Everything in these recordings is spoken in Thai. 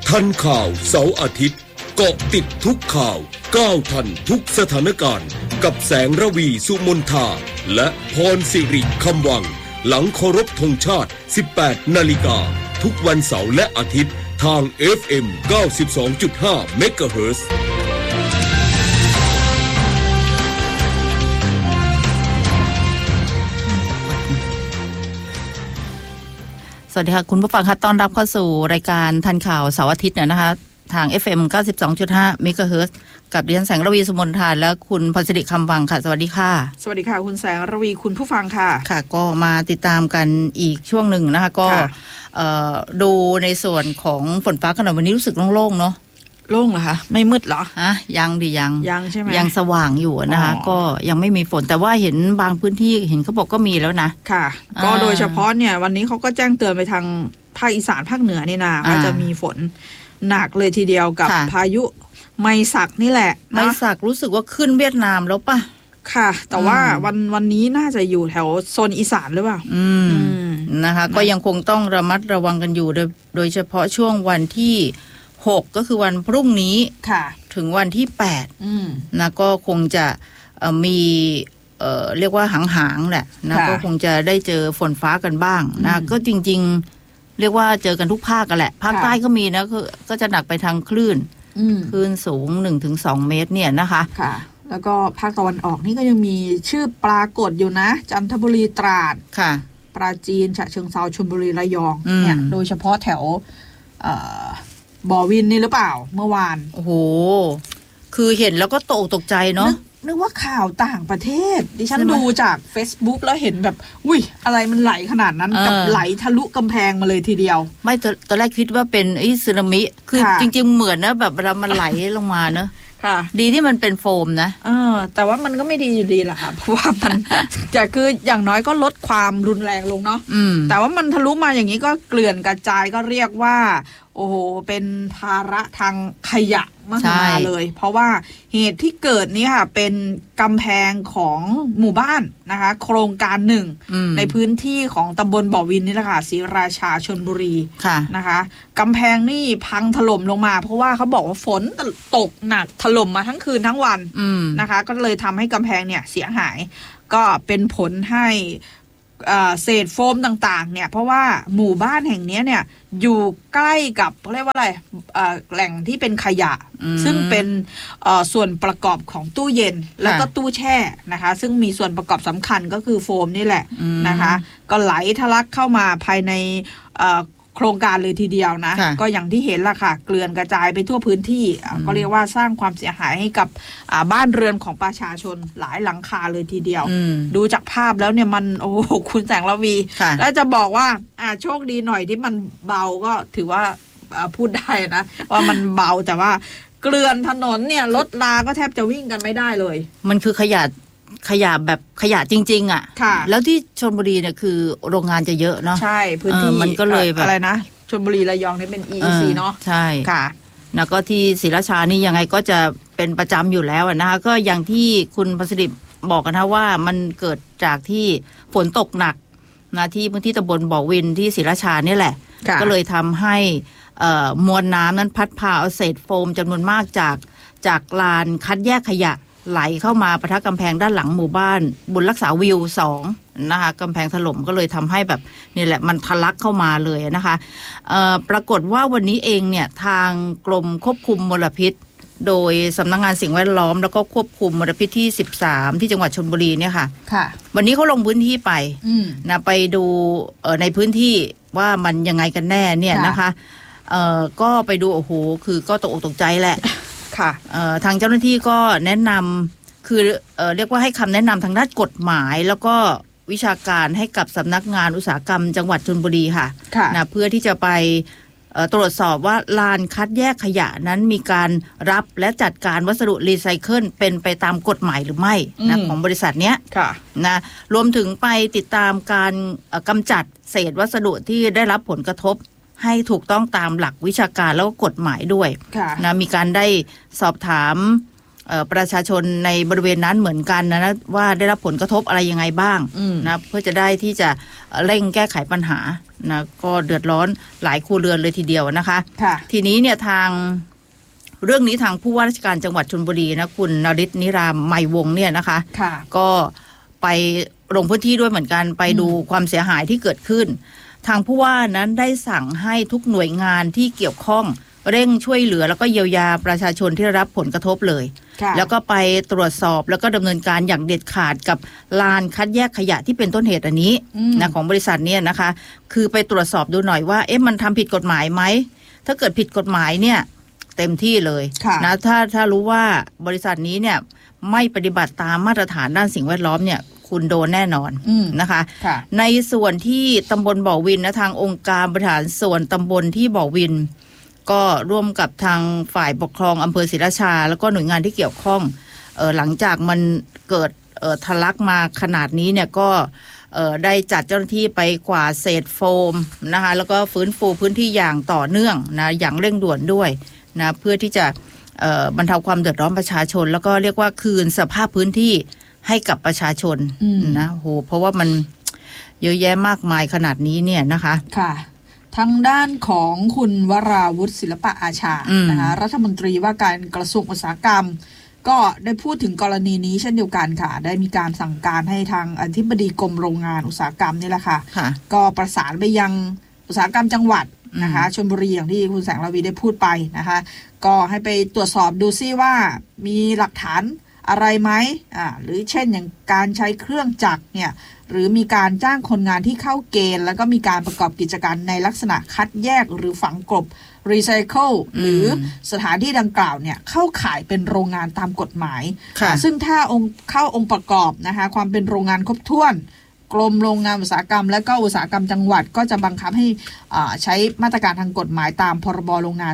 ทันข่าวเสาร์อาทิตย์เกาะติดทุกข่าวก้าวทันทุกสถานการณ์กับแสงระวีสุมนทาและพรสิริคำวังหลังเคารพธงชาติ 18 นาฬิกาทุกวันเสาร์และอาทิตย์ทาง FM 92.5 เมกะเฮิรตซ์สวัสดีค่ะคุณผู้ฟังค่ะต้อนรับเข้าสู่รายการทันข่าวเสาร์อาทิตย์นะคะทาง FM 92.5 เมกะเฮิรตซ์กับดิฉันแสงระวีสุมนทาและคุณพรศิริคำวังค่ะสวัสดีค่ะสวัสดีค่ะคุณแสงระวีคุณผู้ฟังค่ะค่ะก็มาติดตามกันอีกช่วงหนึ่งนะคะก็ดูในส่วนของฝนฟ้าขณะวันนี้รู้สึกโล่งๆเนาะโล่งเหรอคะไม่มืดเหรอยังใช่ไหมยังสว่างอยู่นะคะก็ยังไม่มีฝนแต่ว่าเห็นบางพื้นที่เห็นเขาบอกก็มีแล้วนะค่ะก็โดยเฉพาะเนี่ยวันนี้เขาก็แจ้งเตือนไปทางภาคอีสานภาคเหนือนี่นะว่าจะมีฝนหนักเลยทีเดียวกับพายุไมศักนี่แหละไมศักรู้สึกว่าขึ้นเวียดนามแล้วป่ะค่ะแต่ว่าวันนี้น่าจะอยู่แถวโซนอีสานหรือเปล่านะคะก็ยังคงต้องระมัดระวังกันอยู่โดยเฉพาะช่วงวันที่6ก็คือวันพรุ่งนี้ถึงวันที่8นะก็คงจะมีเรียกว่าหางๆแหละนะก็คงจะได้เจอฝนฟ้ากันบ้างนะก็จริงๆเรียกว่าเจอกันทุกภาคกันแหละภาคใต้ก็มีนะก็จะหนักไปทางคลื่นสูง 1-2 เมตรเนี่ยนะคะค่ะแล้วก็ภาคตะวันออกนี่ก็ยังมีชื่อปรากฏอยู่นะจันทบุรีตราดค่ะปราจีนฉะเชิงเทราชลบุรีระยองเนี่ยโดยเฉพาะแถวบ่อวินนี่หรือเปล่าเมื่อวานโอ้โหคือเห็นแล้วก็ตกใจเนาะนึกว่าข่าวต่างประเทศดิฉันดูจาก Facebook แล้วเห็นแบบอุ้ยอะไรมันไหลขนาดนั้นกับไหลทะลุกำแพงมาเลยทีเดียวไม่ตอนแรกคิดว่าเป็นสึนามิคือจริงๆเหมือนนะแบบเวลามันไหลลงมาเนอะดีที่มันเป็นโฟมนะแต่ว่ามันก็ไม่ดีอยู่ดีแหละค่ะเพราะว่ามันจะคืออย่างน้อยก็ลดความรุนแรงลงเนาะแต่ว่ามันทะลุมาอย่างนี้ก็เกลื่อนกระจายก็เรียกว่าโอ้โหเป็นภาระทางขยะมากเลยเพราะว่าเหตุที่เกิดนี้ค่ะเป็นกำแพงของหมู่บ้านนะคะโครงการหนึ่งในพื้นที่ของตำบลบ่อวินนี่แหละค่ะศรีราชาชลบุรีนะคะกำแพงนี่พังถล่มลงมาเพราะว่าเขาบอกว่าฝนตกหนักถล่มมาทั้งคืนทั้งวันนะคะก็เลยทำให้กำแพงเนี่ยเสียหายก็เป็นผลให้เศษโฟมต่างๆเนี่ยเพราะว่าหมู่บ้านแห่งนี้เนี่ยอยู่ใกล้กับเรียกว่าอะไรแหล่งที่เป็นขยะซึ่งเป็นส่วนประกอบของตู้เย็นแล้วก็ตู้แช่นะคะซึ่งมีส่วนประกอบสำคัญก็คือโฟมนี่แหละนะคะก็ไหลทะลักเข้ามาภายในโครงการเลยทีเดียวนะก็อย่างที่เห็นล่ะค่ะเกลื่อนกระจายไปทั่วพื้นที่ก็เรียกว่าสร้างความเสียหายให้กับบ้านเรือนของประชาชนหลายหลังคาเลยทีเดียวดูจากภาพแล้วเนี่ยมันโอ้คุณแสงระวีแล้วจะบอกว่าโชคดีหน่อยที่มันเบาก็ถือว่าพูดได้นะว่ามันเบาแต่ว่าเกลื่อนถนนเนี่ยรถราก็แทบจะวิ่งกันไม่ได้เลยมันคือขยะแบบขยะจริงๆอ่ะแล้วที่ชลบุรีเนี่ยคือโรงงานจะเยอะเนาะใช่พื้นที่มันก็เลยแบบอะไรนะชลบุรีระยองนี่เป็น EEC เนาะใช่ค่ะแล้วก็ที่ศรีราชานี่ยังไงก็จะเป็นประจำอยู่แล้วนะคะก็อย่างที่คุณพรศิริบอกกันนะว่ามันเกิดจากที่ฝนตกหนักนะที่พื้นที่ตำบลบ่อวินที่ศรีราชานี่แหละก็เลยทำให้มวลน้ำนั้นพัดพาเอาเศษโฟมจำนวนมากจากลานคัดแยกขยะไหลเข้ามาปะทะกำแพงด้านหลังหมู่บ้านบุญรักษาวิว2นะคะกำแพงถล่มก็เลยทำให้แบบนี่แหละมันทะลักเข้ามาเลยนะคะปรากฏว่าวันนี้เองเนี่ยทางกรมควบคุมมลพิษโดยสำนักงานสิ่งแวดล้อมแล้วก็ควบคุมมลพิษที่13ที่จังหวัดชลบุรีเนี่ยค่ะวันนี้เขาลงพื้นที่ไปนะไปดูในพื้นที่ว่ามันยังไงกันแน่เนี่ยนะคะก็ไปดูโอ้โหคือก็ตกอกตกใจแหละทางเจ้าหน้าที่ก็แนะนำคือเรียกว่าให้คำแนะนำทางด้านกฎหมายแล้วก็วิชาการให้กับสำนักงานอุตสาหกรรมจังหวัดชลบุรีค่ะนะเพื่อที่จะไปตรวจสอบว่าลานคัดแยกขยะนั้นมีการรับและจัดการวัสดุรีไซเคิลเป็นไปตามกฎหมายหรือไม่นะของบริษัทเนี้ยนะรวมถึงไปติดตามการกำจัดเศษวัสดุที่ได้รับผลกระทบให้ถูกต้องตามหลักวิชาการแล้วก็กฎหมายด้วยนะมีการได้สอบถามประชาชนในบริเวณนั้นเหมือนกันนะว่าได้รับผลกระทบอะไรยังไงบ้างนะเพื่อจะได้ที่จะเร่งแก้ไขปัญหานะก็เดือดร้อนหลายครัวเรือนเลยทีเดียวนะคะทีนี้เนี่ยเรื่องนี้ทางผู้ว่าราชการจังหวัดชลบุรีนะคุณนฤทธิ์นิรามไมยวงศ์เนี่ยนะคะก็ไปลงพื้นที่ด้วยเหมือนกันไปดูความเสียหายที่เกิดขึ้นทางผู้ว่านั้นได้สั่งให้ทุกหน่วยงานที่เกี่ยวข้องเร่งช่วยเหลือแล้วก็เยียวยาประชาชนที่ได้รับผลกระทบเลยแล้วก็ไปตรวจสอบแล้วก็ดำเนินการอย่างเด็ดขาดกับลานคัดแยกขยะที่เป็นต้นเหตุอันนี้นะของบริษัทเนี่ยนะคะคือไปตรวจสอบดูหน่อยว่ามันทำผิดกฎหมายไหมถ้าเกิดผิดกฎหมายเนี่ยเต็มที่เลยนะถ้ารู้ว่าบริษัทนี้เนี่ยไม่ปฏิบัติตามมาตรฐานด้านสิ่งแวดล้อมเนี่ยคุณโดนแน่นอนนะคะในส่วนที่ตำบลบ่อวินนะทางองค์การบริหารส่วนตำบลที่บ่อวินก็ร่วมกับทางฝ่ายปกครองอำเภอศรีราชาแล้วก็หน่วยงานที่เกี่ยวข้องหลังจากมันเกิดทะลักมาขนาดนี้เนี่ยก็ได้จัดเจ้าหน้าที่ไปกวาดเศษโฟมนะคะแล้วก็ฟื้นฟูพื้นที่อย่างต่อเนื่องนะอย่างเร่งด่วนด้วยนะเพื่อที่จะบรรเทาความเดือดร้อนประชาชนแล้วก็เรียกว่าคืนสภาพพื้นที่ให้กับประชาชนนะโหเพราะว่ามันเยอะแยะมากมายขนาดนี้เนี่ยนะคะค่ะทางด้านของคุณวราวุฒิศิลปะอาชานะคะรัฐมนตรีว่าการกระทรวงอุตสาหกรรมก็ได้พูดถึงกรณีนี้เช่นเดียวกันค่ะได้มีการสั่งการให้ทางอธิบดีกรมโรงงานอุตสาหกรรมนี่แหละค่ะก็ประสานไปยังอุตสาหกรรมจังหวัดนะคะชลบุรีอย่างที่คุณแสงระวีได้พูดไปนะคะก็ให้ไปตรวจสอบดูซิว่ามีหลักฐานอะไรไหมหรือเช่นอย่างการใช้เครื่องจักรเนี่ยหรือมีการจ้างคนงานที่เข้าเกณฑ์แล้วก็มีการประกอบกิจการในลักษณะคัดแยกหรือฝังกลบรีไซเคิลหรือสถานที่ดังกล่าวเนี่ยเข้าข่ายเป็นโรงงานตามกฎหมายซึ่งถ้าเข้าองค์ประกอบนะคะความเป็นโรงงานครบถ้วนกรมโรงงานอุตสาหกรรมและก็อุตสาหกรรมจังหวัดก็จะบังคับให้ใช้มาตรการทางกฎหมายตามพรบโรงงาน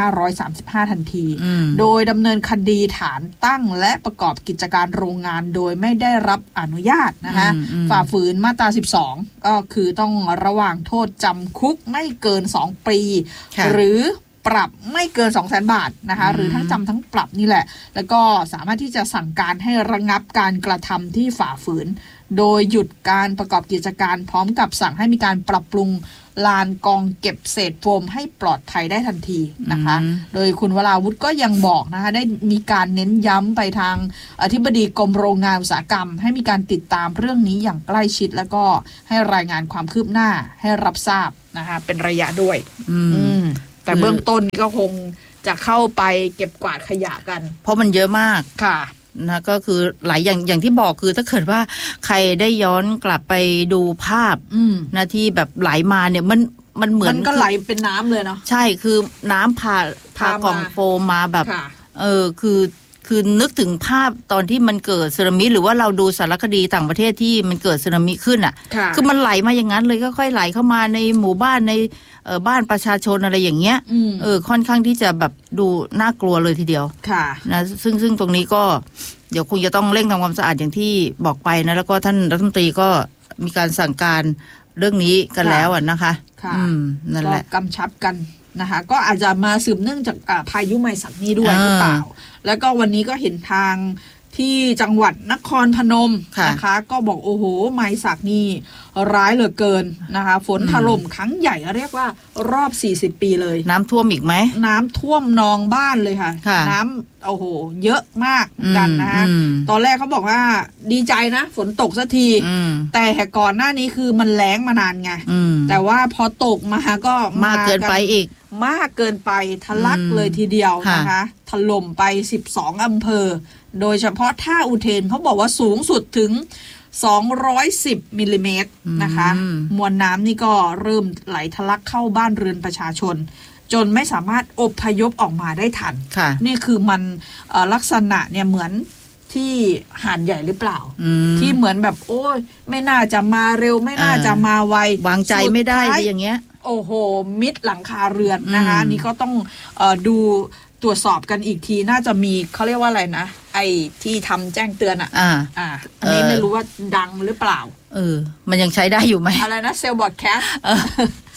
2535 ทันทีโดยดำเนินคดีฐานตั้งและประกอบกิจการโรงงานโดยไม่ได้รับอนุญาตนะคะฝ่าฝืนมาตรา 12 ก็คือต้องระวางโทษจำคุกไม่เกิน 2 ปีหรือปรับไม่เกิน 200,000 บาทนะคะหรือทั้งจำทั้งปรับนี่แหละแล้วก็สามารถที่จะสั่งการให้ระงับการกระทำที่ฝ่าฝืนโดยหยุดการประกอบกิจการพร้อมกับสั่งให้มีการปรับปรุงลานกองเก็บเศษโฟมให้ปลอดภัยได้ทันทีนะคะโดยคุณวราวุฒิก็ยังบอกนะคะได้มีการเน้นย้ำไปทางอธิบดีกรมโรงงานอุตสาหกรรมให้มีการติดตามเรื่องนี้อย่างใกล้ชิดแล้วก็ให้รายงานความคืบหน้าให้รับทราบนะคะเป็นระยะด้วยแต่เบื้องต้นก็คงจะเข้าไปเก็บกวาดขยะกันเพราะมันเยอะมากค่ะนะก็คือหลายอย่างที่บอกคือถ้าเกิดว่าใครได้ย้อนกลับไปดูภาพนะที่แบบไหลมาเนี่ยมันเหมือนมันก็ไหลเป็นน้ำเลยเนาะใช่คือน้ำพากล่องโฟมมาแบบคือนึกถึงภาพตอนที่มันเกิดสึนามิหรือว่าเราดูสารคดีต่างประเทศที่มันเกิดสึนามิขึ้นอ่ะคือมันไหลมาอย่างนั้นเลยก็ค่อยไหลเข้ามาในหมู่บ้านในบ้านประชาชนอะไรอย่างเงี้ยค่อนข้างที่จะแบบดูน่ากลัวเลยทีเดียวนะซึ่งตรงนี้ก็เดี๋ยวคงจะต้องเร่งทำความสะอาดอย่างที่บอกไปนะแล้วก็ท่านรัฐมนตรีก็มีการสั่งการเรื่องนี้กันแล้วนะคะนั่นแหละกำชับกันนะคะก็อาจจะมาสืบเนื่องจากพายุไมศักนี้ด้วยหรือเปล่าแล้วก็วันนี้ก็เห็นทางที่จังหวัดนครพนมนะคะก็บอกโอ้โหไมศักนี่ร้ายเหลือเกินนะคะฝนถล่มครั้งใหญ่เรียกว่ารอบ40ปีเลยน้ำท่วมอีกไหมน้ำท่วมนองบ้านเลยค่ะน้ำโอ้โหเยอะมากกันนะคะตอนแรกเขาบอกว่าดีใจนะฝนตกสักทีแต่ก่อนหน้านี้คือมันแล้งมานานไงแต่ว่าพอตกมาก็มากเกินไปอีกมากเกินไปทะลักเลยทีเดียวนะคะถล่มไป12อำเภอโดยเฉพาะท่าอุเทนเขาบอกว่าสูงสุดถึง210มิลลิเมตรนะคะมวลน้ำนี่ก็เริ่มไหลทะลักเข้าบ้านเรือนประชาชนจนไม่สามารถอพยพออกมาได้ทันนี่คือมันลักษณะเนี่ยเหมือนที่หาดใหญ่หรือเปล่าที่เหมือนแบบโอ้ยไม่น่าจะมาเร็วไม่น่าจะมาไววางใจไม่ได้อย่างเงี้ยโอ้โหมิดหลังคาเรือนนะคะนี่ก็ต้องดูตรวจสอบกันอีกทีน่าจะมีเขาเรียกว่าอะไรนะไอ้ที่ทำแจ้งเตือนอันนี้ไม่รู้ว่าดังหรือเปล่ามันยังใช้ได้อยู่ไหมอะไรนะเซลล์บอร์ดแคส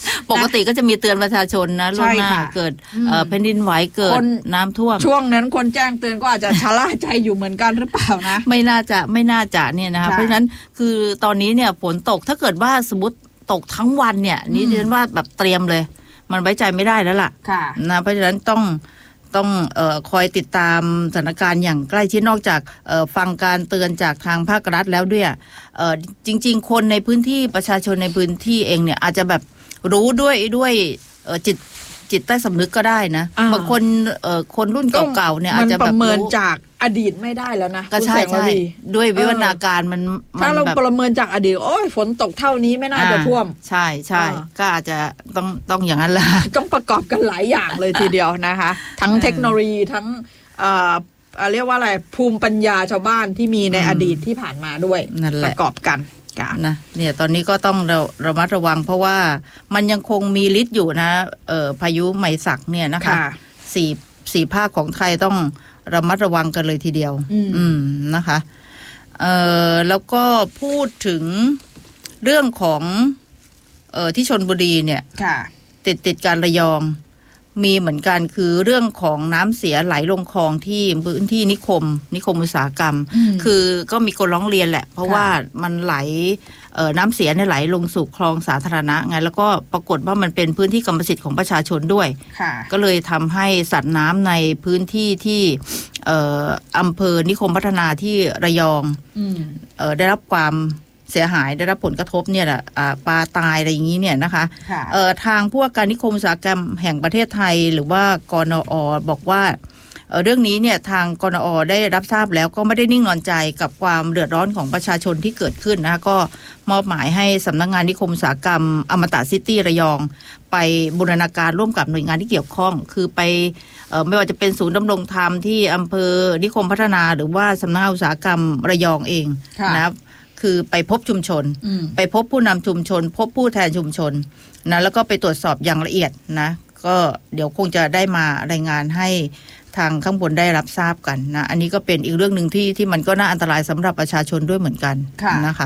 ปกติก็จะมีเตือนประชาชนนะล่วงหน้าเกิดแผ่นดินไหวเกิดน้ำท่วมช่วงนั้นคนแจ้งเตือนก็อาจจะชะล่าใจอยู่เหมือนกันหรือเปล่านะไม่น่าจะเนี่ยนะคะเพราะฉะนั้นคือตอนนี้เนี่ยฝนตกถ้าเกิดว่าสมมติตกทั้งวันเนี่ยนี่ดิฉันว่าแบบเตรียมเลยมันไว้ใจไม่ได้แล้วล่ะนะเพราะฉะนั้นต้องคอยติดตามสถานการณ์อย่างใกล้ชิดนอกจากฟังการเตือนจากทางภาครัฐแล้วด้วยจริงๆคนในพื้นที่ประชาชนในพื้นที่เองเนี่ยอาจจะแบบรู้ด้วยจิตใต้สำนึกก็ได้นะบางคนรุ่นเก่าๆเนี่ยอาจจะแบบประเมินจากอดีตไม่ได้แล้วนะก็ใช่ด้วยวิวัฒนาการมันถ้าเราประเมินจากอดีตโอ้ยฝนตกเท่านี้ไม่น่าจะท่วมใช่ก็อาจจะต้องอย่างนั้นแหละต้องประกอบกันหลายอย่างเลยทีเดียวนะคะทั้งเทคโนโลยีทั้งเรียกว่าอะไรภูมิปัญญาชาวบ้านที่มีในอดีตที่ผ่านมาด้วยประกอบกันนะเนี่ยตอนนี้ก็ต้องระมัดระวังเพราะว่ามันยังคงมีฤทธิ์อยู่นะพายุไมศักเนี่ยนะคะสี่ภาคของไทยต้องระมัดระวังกันเลยทีเดียวนะคะแล้วก็พูดถึงเรื่องของที่ชลบุรีเนี่ยติดการระยองมีเหมือนกันคือเรื่องของน้ำเสียไหลลงคลองที่พื้นที่นิคมอุตสาหกรรมคือก็มีคนร้องเรียนแหละเพราะว่ามันไหลน้ำเสียเนี่ยไหลลงสู่คลองสาธารณะไงแล้วก็ปรากฏว่ามันเป็นพื้นที่กรรมสิทธิ์ของประชาชนด้วยก็เลยทำให้สัตว์น้ำในพื้นที่ที่อำเภอนิคมพัฒนาที่ระยองได้รับความเสียหายได้รับผลกระทบเนี่ยแหละปลาตายอะไรอย่างนี้เนี่ยนะคะทางผู้ว่าการนิคมอุตสาหกรรมแห่งประเทศไทยหรือว่ากนอ.บอกว่าเรื่องนี้เนี่ยทางกนอ.ได้รับทราบแล้วก็ไม่ได้นิ่งนอนใจกับความเดือดร้อนของประชาชนที่เกิดขึ้นนะคะก็มอบหมายให้สำนักงานนิคมอุตสาหกรรมอมตะซิตี้ระยองไปบูรณาการร่วมกับหน่วยงานที่เกี่ยวข้องคือไปไม่ว่าจะเป็นศูนย์ดำรงธรรมที่อำเภอนิคมพัฒนาหรือว่าสำนักงานอุตสาหกรรมระยองเองนะครับคือไปพบชุมชนไปพบผู้นำชุมชนพบผู้แทนชุมชนนะแล้วก็ไปตรวจสอบอย่างละเอียดนะก็เดี๋ยวคงจะได้มารายงานให้ทางข้างบนได้รับทราบกันนะอันนี้ก็เป็นอีกเรื่องหนึ่งที่มันก็น่าอันตรายสำหรับประชาชนด้วยเหมือนกันนะคะ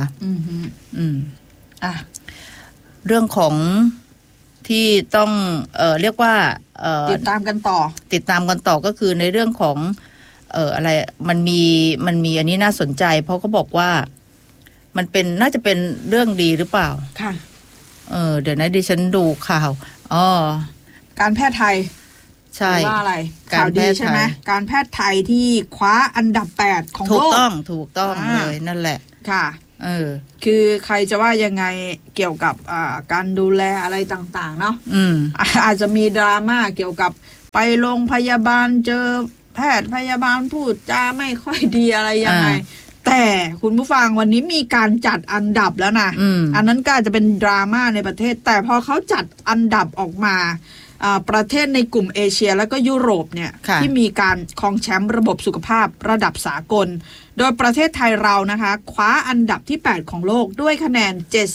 เรื่องของที่ต้องเรียกว่าติดตามกันต่อก็คือในเรื่องของอะไรมันมีอันนี้น่าสนใจเพราะเขาบอกว่ามันเป็นน่าจะเป็นเรื่องดีหรือเปล่าค่ะเดี๋ยวนะดิฉันดูข่าวการแพทย์ไทยใช่ว่าอะไรข่าวดีใช่ไหมการแพทย์ไทยที่คว้าอันดับ8ของโลกถูกต้องเลยนั่นแหละค่ะคือใครจะว่ายังไงเกี่ยวกับการดูแลอะไรต่างๆเนาะอาจจะมีดราม่าเกี่ยวกับไปโรงพยาบาลเจอแพทย์พยาบาลพูดจาไม่ค่อยดีอะไรยังไงแต่คุณผู้ฟังวันนี้มีการจัดอันดับแล้วนะอันนั้นก็อาจจะเป็นดราม่าในประเทศแต่พอเขาจัดอันดับออกมาประเทศในกลุ่มเอเชียแล้วก็ยุโรปเนี่ยที่มีการครองแชมป์ระบบสุขภาพระดับสากลโดยประเทศไทยเรานะคะคว้าอันดับที่8ของโลกด้วยคะแนน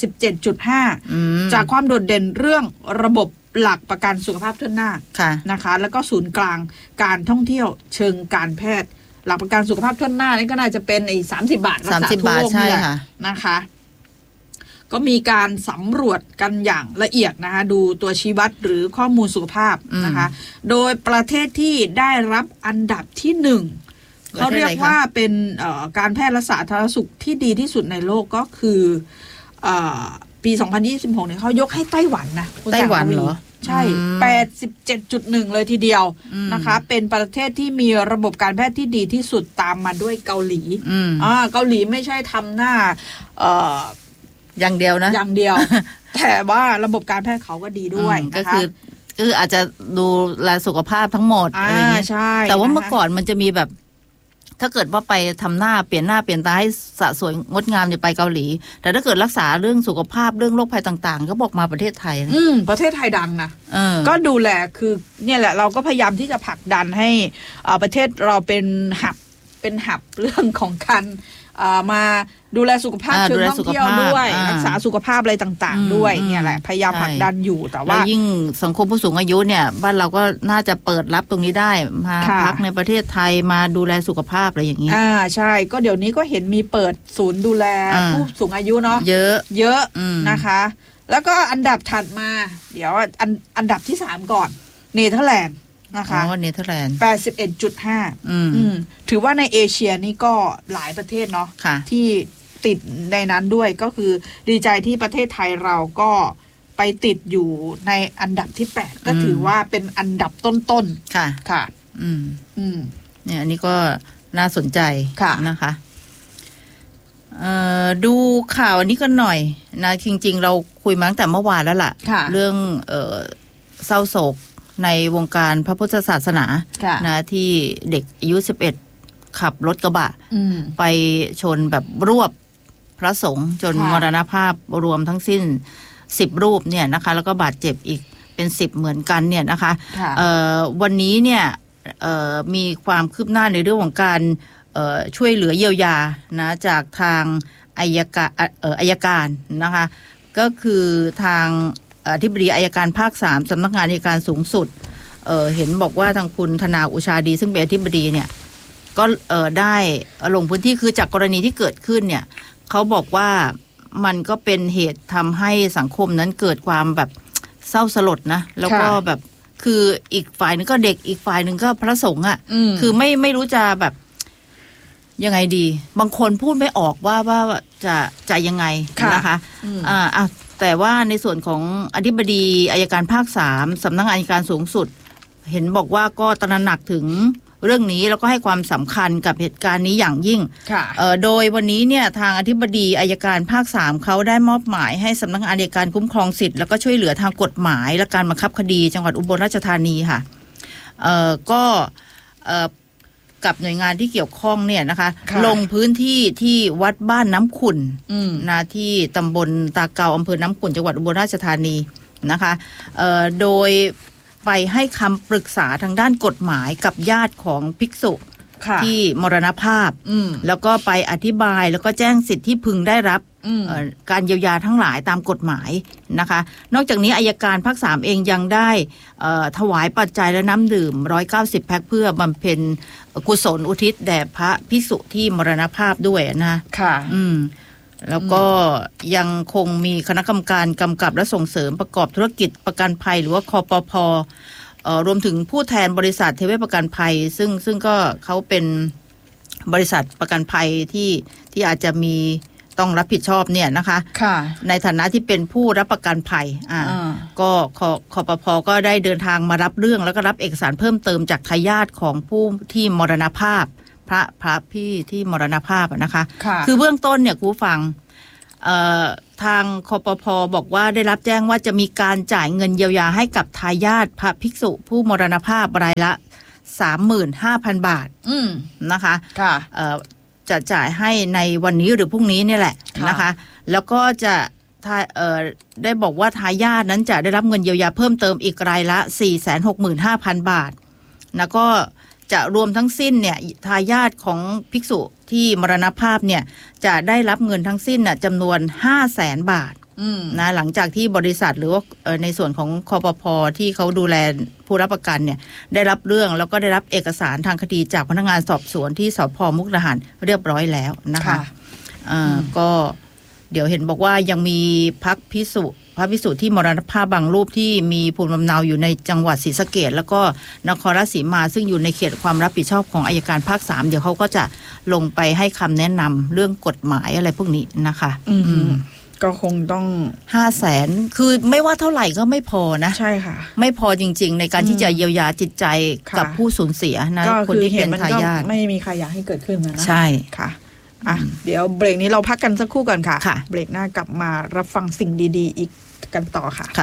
77.5 จากความโดดเด่นเรื่องระบบหลักประกันสุขภาพทั่วหน้านะคะแล้วก็ศูนย์กลางการท่องเที่ยวเชิงการแพทย์หลักประกันสุขภาพทั่วหน้านี่ก็น่าจะเป็น30 บาทรักษาทั่วโลกนี่แหละนะคะก็มีการสำรวจกันอย่างละเอียดนะคะดูตัวชี้วัดหรือข้อมูลสุขภาพนะคะโดยประเทศที่ได้รับอันดับที่1เขาเรียกว่าเป็นการแพทย์และสาธารณสุขที่ดีที่สุดในโลกก็คือปี 2026เนี่ยเขายกให้ไต้หวันนะไต้หวันเหรอใช่ 87.1 เลยทีเดียวนะคะเป็นประเทศที่มีระบบการแพทย์ที่ดีที่สุดตามมาด้วยเกาหลีเกาหลีไม่ใช่ทำหน้าอย่างเดียวนะอย่างเดียว แต่ว่าระบบการแพทย์เขาก็ดีด้วยก็คืออาจจะดูแลสุขภาพทั้งหมดอะไรอย่างเงี้ยแต่ว่าเมื่อก่อนมันจะมีแบบถ้าเกิดว่าไปทำหน้าเปลี่ยนตาให้สะสวยงดงามจะไปเกาหลีแต่ถ้าเกิดรักษาเรื่องสุขภาพเรื่องโรคภัยต่างๆก็บอกมาประเทศไทยนะประเทศไทยดังนะก็ดูแลคือเนี่ยแหละเราก็พยายามที่จะผลักดันให้ประเทศเราเป็นหับเรื่องของการมาดูแลสุขภาพเชิงท่องเที่ยวด้วยรักษาสุขภาพอะไรต่างๆด้วยเนี่ยแหละพยายามผลักดันอยู่แต่ว่ายิ่งสังคมผู้สูงอายุเนี่ยบ้านเราก็น่าจะเปิดรับตรงนี้ได้มาพักในประเทศไทยมาดูแลสุขภาพอะไรอย่างนี้ใช่ก็เดี๋ยวนี้ก็เห็นมีเปิดศูนย์ดูแลผู้สูงอายุเนาะเยอะนะคะแล้วก็อันดับถัดมาเดี๋ยวอันดับที่3ก่อนเนเธอร์แลนด์นะคะเนเธอร์แลนด์ 81.5 ถือว่าในเอเชียนี่ก็หลายประเทศเนาะที่ติดในนั้นด้วยก็คือดีใจที่ประเทศไทยเราก็ไปติดอยู่ในอันดับที่8ก็ถือว่าเป็นอันดับต้นๆค่ะเนี่ยอันนี้ก็น่าสนใจนะคะดูข่าวอันนี้กันหน่อยนะจริงๆเราคุยมาตั้งแต่เมื่อวานแล้วล่ะเรื่องเศร้าโศกในวงการพระพุทธศาสนานะที่เด็กอายุ11ขับรถกระบะไปชนแบบรวบพระสงฆ์จนมรณภาพรวมทั้งสิ้น10รูปเนี่ยนะคะแล้วก็บาดเจ็บอีกเป็น10เหมือนกันเนี่ยนะคะวันนี้เนี่ยมีความคืบหน้าในเรื่องของการช่วยเหลือเยียวยานะจากทางอัยการนะคะก็คือทางอธิบดีอัยการภาค3สำนักงานอัยการสูงสุดเห็นบอกว่าทางคุณธนาอุชาดีซึ่งเป็นอธิบดีเนี่ยก็ได้ลงพื้นที่คือจากกรณีที่เกิดขึ้นเนี่ยเขาบอกว่ามันก็เป็นเหตุทำให้สังคมนั้นเกิดความแบบเศร้าสลดนะแล้วก็แบบคืออีกฝ่ายนึงก็เด็กอีกฝ่ายนึงก็พระสงฆ์อ่ะคือไม่รู้จะแบบยังไงดีบางคนพูดไม่ออกว่าจะยังไงนะคะแต่ว่าในส่วนของอธิบดีอัยการภาค3สำนักงานอัยการสูงสุดเห็นบอกว่าก็ตระหนักถึงเรื่องนี้แล้วก็ให้ความสำคัญกับเหตุการณ์นี้อย่างยิ่งโดยวันนี้เนี่ยทางอธิบดีอัยการภาค3เขาได้มอบหมายให้สำนักงานอัยการคุ้มครองสิทธิ์แล้วก็ช่วยเหลือทางกฎหมายและการบังคับคดีจังหวัดอุบลราชธานีค่ะก็กับหน่วยงานที่เกี่ยวข้องเนี่ยนะคะลงพื้นที่ที่วัดบ้านน้ำขุ่นนะที่ตำบลตาเกาอำเภอน้ำขุ่นจังหวัดอุบลราชธานีนะคะโดยไปให้คำปรึกษาทางด้านกฎหมายกับญาติของภิกษุที่มรณภาพแล้วก็ไปอธิบายแล้วก็แจ้งสิทธิที่พึงได้รับการเยียวยาทั้งหลายตามกฎหมายนะคะนอกจากนี้อัยการภาค3เองยังได้ถวายปัจจัยและน้ำดื่ม190แพ็คเพื่อบำเพ็ญกุศลอุทิศแด่พระภิกษุที่มรณภาพด้วยนะค่ะแล้วก็ยังคงมีคณะกรรมการกำกับและส่งเสริมประกอบธุรกิจประกันภัยหรือว่าคปภ.รวมถึงผู้แทนบริษัทเทเวศประกันภัยซึ่งก็เขาเป็นบริษัทประกันภัยที่อาจจะมีต้องรับผิดชอบเนี่ยนะคะในฐานะที่เป็นผู้รับประกันภัยก็คปภ.ก็ได้เดินทางมารับเรื่องแล้วก็รับเอกสารเพิ่มเติมจากทายาทของผู้ที่มรณภาพพระพี่ที่มรณภาพนะคะคือเบื้องต้นเนี่ยครูฟังทางคปภ.บอกว่าได้รับแจ้งว่าจะมีการจ่ายเงินเยียวยาให้กับทายาทพระภิกษุผู้มรณภาพรายละ 35,000 บาทนะคะจะจ่ายให้ในวันนี้หรือพรุ่งนี้นี่แหละนะคะแล้วก็จะได้บอกว่าทายาทนั้นจะได้รับเงินเยียวยาเพิ่มเติมอีกรายละ 465,000 บาทแล้วก็จะรวมทั้งสิ้นเนี่ยทายาทของภิกษุที่มรณภาพเนี่ยจะได้รับเงินทั้งสิ้นจำนวน 500,000 บาทนะหลังจากที่บริษัทหรือว่าในส่วนของคปภ.ที่เขาดูแลผู้รับประกันเนี่ยได้รับเรื่องแล้วก็ได้รับเอกสารทางคดีจากพนักงานสอบสวนที่สภ.มุกดาหารเรียบร้อยแล้วนะคะก็เดี๋ยวเห็นบอกว่ายังมีพระภิกษุที่มรณภาพบางรูปที่มีภูมิลำเนาอยู่ในจังหวัดศรีสะเกษแล้วก็นครราชสีมาซึ่งอยู่ในเขตความรับผิดชอบของอัยการภาค3เดี๋ยวเขาก็จะลงไปให้คำแนะนำเรื่องกฎหมายอะไรพวกนี้นะคะก็คงต้อง 500,000 คือไม่ว่าเท่าไหร่ก็ไม่พอนะใช่ค่ะไม่พอจริงๆในการที่จะเยียวยาจิตใจกับผู้สูญเสียนะคนที่เป็นทายาทไม่มีใครอยากให้เกิดขึ้นนะใช่ค่ะเดี๋ยวเบรกนี้เราพักกันสักครู่ก่อนค่ะเบรกหน้ากลับมารับฟังสิ่งดีๆอีกกันต่อค่ะ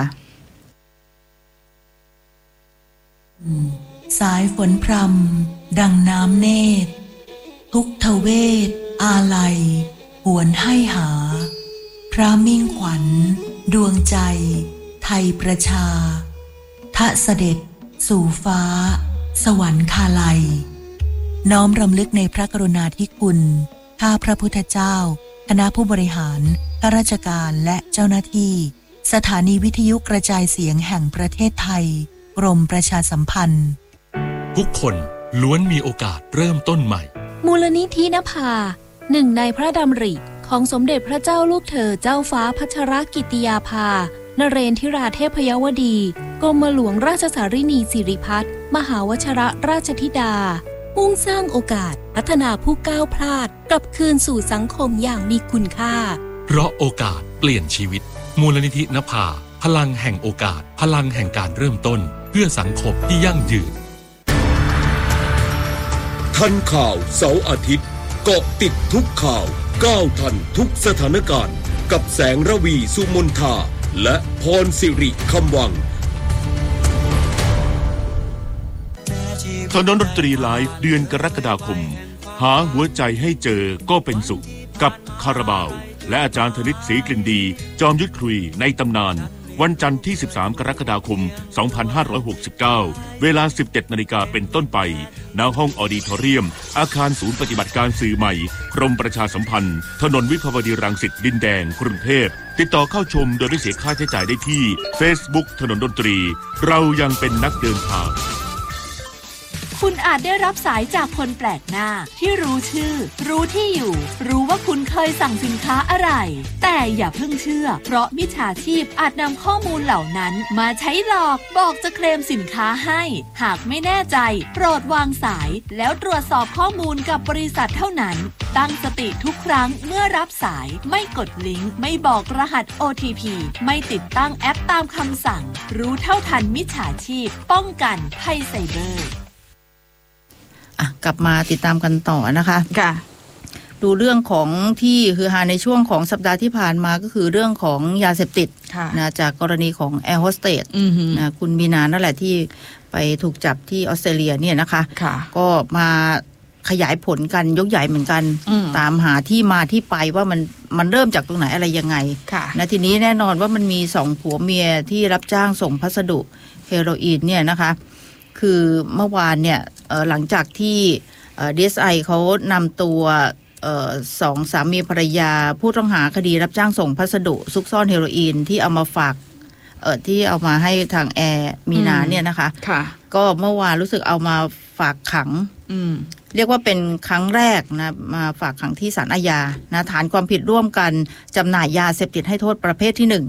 สายฝนพรำดังน้ำเนตรทุกทเวทอาลัยหวนให้หาพระมิ่งขวัญดวงใจไทยประชาทะเสด็จสู่ฟ้าสวรรคาลัยน้อมรำลึกในพระกรุณาธิคุณข้าพระพุทธเจ้าคณะผู้บริหารข้าราชการและเจ้าหน้าที่สถานีวิทยุกระจายเสียงแห่งประเทศไทยกรมประชาสัมพันธ์ทุกคนล้วนมีโอกาสเริ่มต้นใหม่มูลนิธินภาหนึ่งในพระดำริของสมเด็จพระเจ้าลูกเธอเจ้าฟ้าพัชรกิติยาภานเรนทิราเทพยวดีกรมหลวงราชสารินีสิริพัฒน์มหาวชิรราชธิดามุ่งสร้างโอกาสพัฒนาผู้ก้าวพลาดกลับคืนสู่สังคมอย่างมีคุณค่าเพราะโอกาสเปลี่ยนชีวิตมูลนิธินภาพลังแห่งโอกาสพลังแห่งการเริ่มต้นเพื่อสังคมที่ยั่งยืนทันข่าวเสาร์อาทิตย์เกาะติดทุกข่าวก้าวทันทุกสถานการณ์กับแสงระวีสุมนทาและพรสิริคำวังถนนดนตรีไลฟ์เดือนกรกฎาคมหาหัวใจให้เจอก็เป็นสุขกับคาราบาวและอาจารย์ธนิตศรีกลิ่นดีจอมยุทธคุยในตำนานวันจันทร์ที่13กรกฎาคม2569เวลา 17:00 น.เป็นต้นไปณห้องออดิทอเรียมอาคารศูนย์ปฏิบัติการสื่อใหม่กรมประชาสัมพันธ์ถนนวิภาวดีรังสิตดินแดงกรุงเทพติดต่อเข้าชมโดยไม่เสียค่าใช้จ่ายได้ที่ Facebook ถนนดนตรีเรายังเป็นนักเดินทางคุณอาจได้รับสายจากคนแปลกหน้าที่รู้ชื่อรู้ที่อยู่รู้ว่าคุณเคยสั่งสินค้าอะไรแต่อย่าเพิ่งเชื่อเพราะมิจฉาชีพอาจนำข้อมูลเหล่านั้นมาใช้หลอกบอกจะเคลมสินค้าให้หากไม่แน่ใจโปรดวางสายแล้วตรวจสอบข้อมูลกับบริษัทเท่านั้นตั้งสติทุกครั้งเมื่อรับสายไม่กดลิงก์ไม่บอกรหัส OTP ไม่ติดตั้งแอปตามคำสั่งรู้เท่าทันมิจฉาชีพป้องกันภัยไซเบอร์กลับมาติดตามกันต่อนะคะค่ะดูเรื่องของที่คือฮาในช่วงของสัปดาห์ที่ผ่านมาก็คือเรื่องของยาเสพติดนะจากกรณีของแอร์โฮสเตสนะคุณมีนานั่นแหละที่ไปถูกจับที่ออสเตรเลียเนี่ยนะคะก็มาขยายผลกันยกใหญ่เหมือนกันตามหาที่มาที่ไปว่ามันเริ่มจากตรงไหนอะไรยังไงนะทีนี้แน่นอนว่ามันมี2ผัวเมียที่รับจ้างส่งพัสดุเฮโรอีนเนี่ยนะคะคือเมื่อวานเนี่ยหลังจากที่DSI เขานำตัวสองสามีภรรยาผู้ต้องหาคดีรับจ้างส่งพัสดุซุกซ่อนเฮโรอีนที่เอามาฝากที่เอามาให้ทางแอร์มีนาเนี่ยนะคะก็เมื่อวานรู้สึกเอามาฝากขังเรียกว่าเป็นครั้งแรกนะมาฝากขังที่ศาลอาญานะฐานความผิดร่วมกันจำหน่ายยาเสพติดให้โทษประเภทที่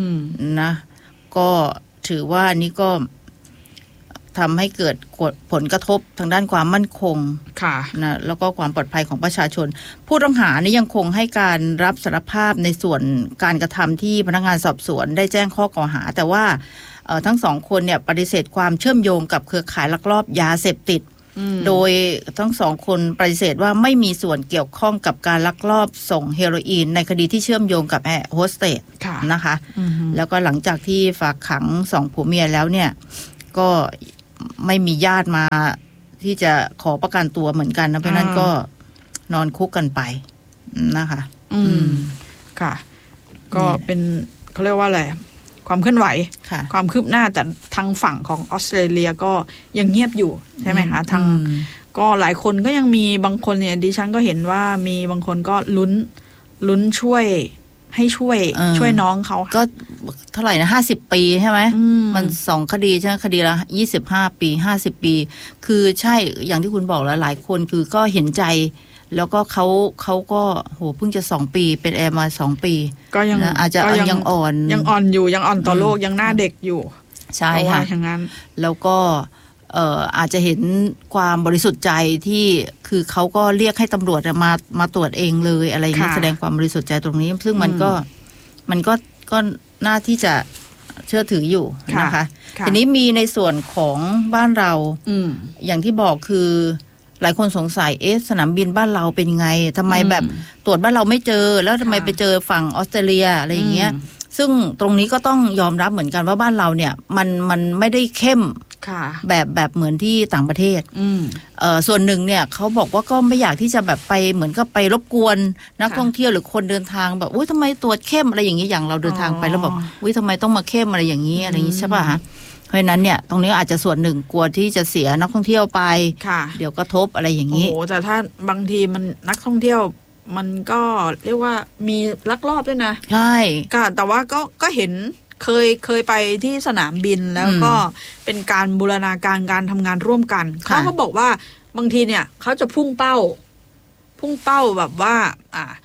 1นะก็ถือว่านี่ก็ทำให้เกิดผลกระทบทางด้านความมั่นคงนะแล้วก็ความปลอดภัยของประชาชนผู้ต้องหานี่ยังคงให้การรับสารภาพในส่วนการกระทำที่พนักงานสอบสวนได้แจ้งข้อกล่าวหาแต่ว่าทั้ง2คนเนี่ยปฏิเสธความเชื่อมโยงกับเครือข่ายลักลอบยาเสพติดโดยทั้ง2คนปฏิเสธว่าไม่มีส่วนเกี่ยวข้องกับการลักลอบส่งเฮโรอีนในคดีที่เชื่อมโยงกับแอร์โฮสเตสนะคะแล้วก็หลังจากที่ฝากขัง2ผัวเมียแล้วเนี่ยก็ไม่มีญาติมาที่จะขอประกันตัวเหมือนกันนะเพราะนั้นก็นอนคุกกันไปนะคะค่ะก็เป็นเขาเรียกว่าอะไรความเคลื่อนไหวความคืบหน้าแต่ทางฝั่งของออสเตรเลียก็ยังเงียบอยู่ใช่ไหมคะทางก็หลายคนก็ยังมีบางคนเนี่ยดิฉันก็เห็นว่ามีบางคนก็ลุ้นช่วยให้ช่วยน้องเขาก็เท่าไหร่นะ50 ปีใช่ไหมมัน2คดีใช่ไหมคดีละ25 ปี50 ปีคือใช่อย่างที่คุณบอกแล้วหลายคนคือก็เห็นใจแล้วก็เขาก็โหเพิ่งจะ2 ปีเป็นแอร์มา2 ปีก็ยังอาจจะยังอ่อนอยู่ยังอ่อนต่อโลกยังหน้าเด็กอยู่ใช่ค่ะอย่างนั้นแล้วก็อาจจะเห็นความบริสุทธิ์ใจที่คือเขาก็เรียกให้ตำรวจมาตรวจเองเลยอะไรอย่างนี้แสดงความบริสุทธิ์ใจตรงนี้ซึ่งมันก็น่าที่จะเชื่อถืออยู่นะคะทีนี้มีในส่วนของบ้านเราอย่างที่บอกคือหลายคนสงสัยสนามบินบ้านเราเป็นไงทำไมแบบตรวจบ้านเราไม่เจอแล้วทำไมไปเจอฝั่งออสเตรเลียอะไรอย่างเงี้ยซึ่งตรงนี้ก็ต้องยอมรับเหมือนกันว่าบ้านเราเนี่ยมันไม่ได้เข้มแบบเหมือนที่ต่างประเทศส่วนหนึ่งเนี่ยเขาบอกว่าก็ไม่อยากที่จะแบบไปเหมือนกับไปรบกวนนักท่องเที่ยวหรือคนเดินทางแบบอุ้ยทำไมตรวจเข้มอะไรอย่างนี้อย่างเราเดินทางไปแล้วบอกอุ้ยทำไมต้องมาเข้มอะไรอย่างนี้อะไรอย่างนี้ใช่ป่ะฮะเพราะฉะนั้นเนี่ยตรงนี้อาจจะส่วนหนึ่งกลัวที่จะเสียนักท่องเที่ยวไปเดี๋ยวกระทบอะไรอย่างนี้โอ้แต่ถ้าบางทีมันนักท่องเที่ยวมันก็เรียกว่ามีลักลอบด้วยนะใช่ก็แต่ว่าก็เห็นเคยไปที่สนามบินแล้วก็เป็นการบูรณาการทำงานร่วมกันเขาก็บอกว่าบางทีเนี่ยเขาจะพุ่งเป้าแบบว่า